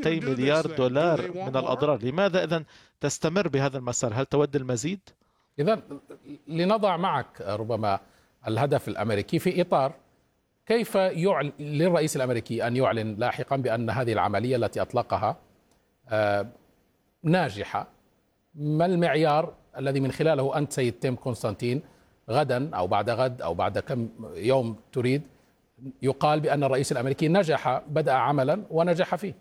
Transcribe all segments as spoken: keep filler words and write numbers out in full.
مئتي مليار دولار من الأضرار. لماذا إذن تستمر بهذا المسار؟ هل تود المزيد؟ إذن لنضع معك ربما الهدف الأمريكي في إطار كيف يعلن للرئيس الأمريكي أن يعلن لاحقا بأن هذه العملية التي أطلقها ناجحة. ما المعيار الذي من خلاله أنت سيد تيم كونستانتين غدا أو بعد غد أو بعد كم يوم تريد يقال بأن الرئيس الأمريكي نجح، بدأ عملا ونجح فيه؟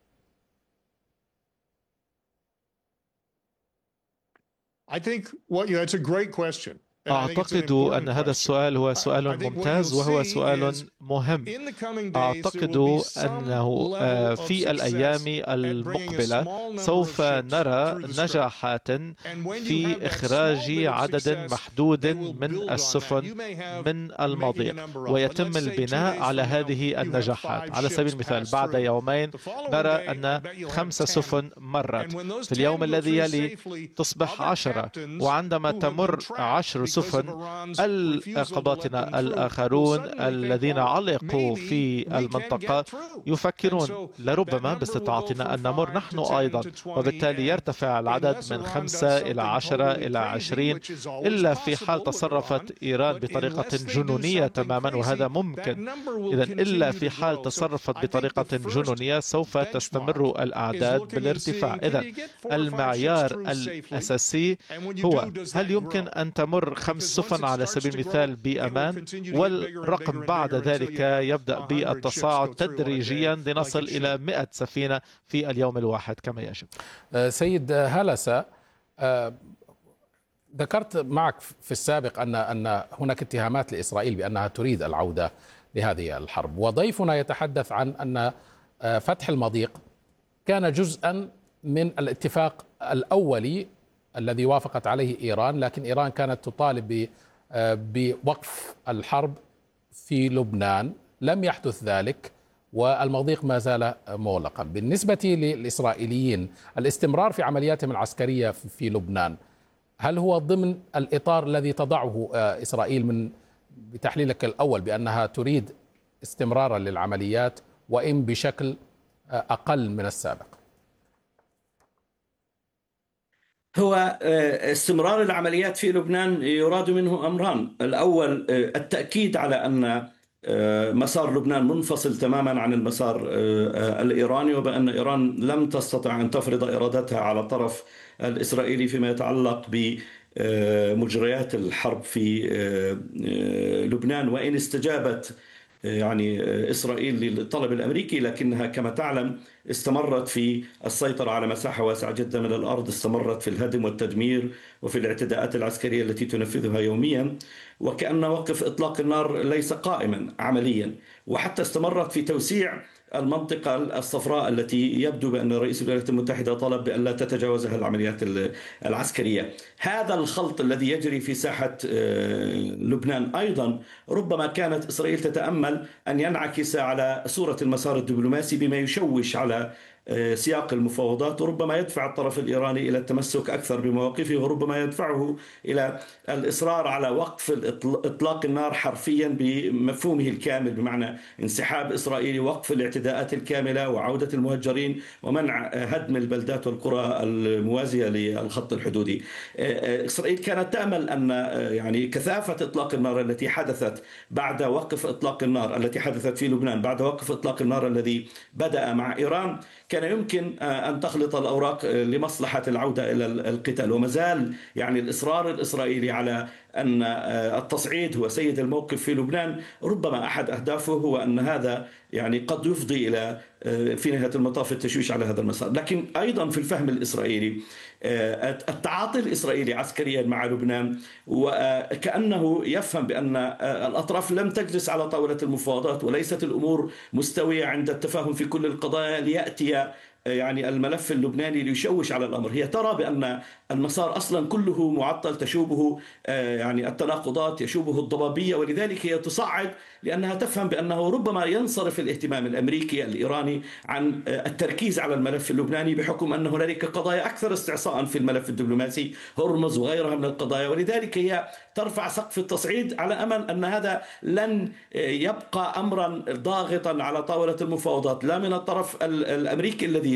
I think well, you know, it's a great question. أعتقد أن هذا السؤال هو سؤال ممتاز وهو سؤال مهم. أعتقد أنه في الأيام المقبلة سوف نرى نجاحات في إخراج عدد محدود من السفن من المضيق، ويتم البناء على هذه النجاحات. على سبيل المثال بعد يومين نرى أن خمس سفن مرت، في اليوم الذي يلي تصبح عشرة، وعندما تمر عشر سفن القباطنة الآخرون الذين علقوا في المنطقة يفكرون لربما باستطاعتنا أن نمر نحن أيضا، وبالتالي يرتفع العدد من خمسة إلى عشرة إلى عشرين، إلا في حال تصرفت إيران بطريقة جنونية تماما، وهذا ممكن. إذن إلا في حال تصرفت بطريقة جنونية سوف تستمر الأعداد بالارتفاع. إذن المعيار الأساسي هو هل يمكن أن تمر خمس سفن على سبيل المثال بأمان، والرقم بعد ذلك يبدأ بالتصاعد تدريجيا لنصل إلى مئة سفينة في اليوم الواحد كما يجب. سيد هلسة، ذكرت معك في السابق أن أن هناك اتهامات لإسرائيل بأنها تريد العودة لهذه الحرب، وضيفنا يتحدث عن أن فتح المضيق كان جزءا من الاتفاق الأولي الذي وافقت عليه إيران، لكن إيران كانت تطالب بوقف الحرب في لبنان. لم يحدث ذلك والمضيق ما زال مغلقا. بالنسبة للإسرائيليين الاستمرار في عملياتهم العسكرية في لبنان هل هو ضمن الإطار الذي تضعه إسرائيل من بتحليلك الأول بأنها تريد استمرارا للعمليات وإن بشكل أقل من السابق؟ هو استمرار العمليات في لبنان يراد منه أمران. الأول التأكيد على أن مسار لبنان منفصل تماما عن المسار الإيراني، وبأن إيران لم تستطع أن تفرض إرادتها على الطرف الإسرائيلي فيما يتعلق بمجريات الحرب في لبنان. وإن استجابت يعني إسرائيل للطلب الأمريكي، لكنها كما تعلم استمرت في السيطرة على مساحة واسعة جدا من الأرض، استمرت في الهدم والتدمير وفي الاعتداءات العسكرية التي تنفذها يوميا، وكأن وقف إطلاق النار ليس قائما عمليا. وحتى استمرت في توسيع المنطقة الصفراء التي يبدو بأن رئيس الولايات المتحدة طلب بأن لا تتجاوزها العمليات العسكرية. هذا الخلط الذي يجري في ساحة لبنان أيضا ربما كانت إسرائيل تتأمل أن ينعكس على صورة المسار الدبلوماسي بما يشوش على سياق المفاوضات، وربما يدفع الطرف الإيراني إلى التمسك أكثر بمواقفه، وربما يدفعه إلى الإصرار على وقف إطلاق النار حرفيا بمفهومه الكامل، بمعنى انسحاب إسرائيل، وقف الاعتداءات الكاملة، وعودة المهجرين، ومنع هدم البلدات والقرى الموازية للخط الحدودي. إسرائيل كانت تأمل أن يعني كثافة إطلاق النار التي حدثت بعد وقف إطلاق النار التي حدثت في لبنان بعد وقف إطلاق النار الذي بدأ مع إيران كان يمكن أن تخلط الأوراق لمصلحة العودة إلى القتال. ومازال يعني الإصرار الإسرائيلي على أن التصعيد هو سيد الموقف في لبنان ربما أحد أهدافه هو أن هذا يعني قد يفضي إلى في نهاية المطاف التشويش على هذا المسار. لكن أيضا في الفهم الإسرائيلي التعاطي الإسرائيلي عسكريا مع لبنان وكأنه يفهم بأن الأطراف لم تجلس على طاولة المفاوضات، وليست الأمور مستوية عند التفاهم في كل القضايا ليأتي يعني الملف اللبناني ليشوش على الأمر. هي ترى بأن المسار أصلا كله معطل، تشوبه يعني التناقضات، يشوبه الضبابية، ولذلك هي تصعد لأنها تفهم بأنه ربما ينصرف الاهتمام الأمريكي الإيراني عن التركيز على الملف اللبناني بحكم أن هنالك قضايا أكثر استعصاء في الملف الدبلوماسي، هرمز وغيرها من القضايا، ولذلك هي ترفع سقف التصعيد على أمل أن هذا لن يبقى أمرا ضاغطا على طاولة المفاوضات لا من الطرف الأمريكي الذي